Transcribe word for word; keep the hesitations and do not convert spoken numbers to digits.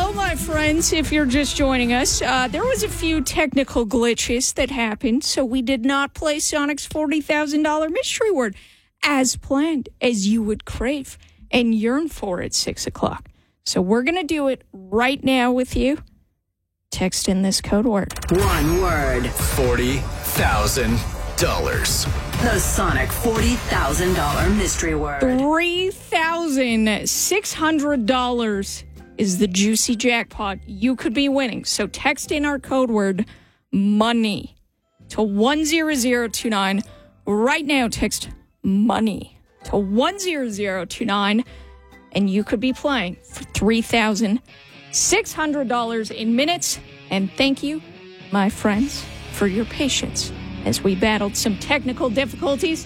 Well, my friends, if you're just joining us, uh, there was a few technical glitches that happened, so we did not play Sonic's forty thousand dollars mystery word as planned, as you would crave and yearn for at six o'clock. So we're going to do it right now with you. Text in this code word. One word. forty thousand dollars. The Sonic forty thousand dollars mystery word. three thousand six hundred dollars is the juicy jackpot you could be winning. So text in our code word, money, to one zero zero two nine. Right now, text money to one zero zero two nine, and you could be playing for three thousand six hundred dollars in minutes. And thank you, my friends, for your patience as we battled some technical difficulties.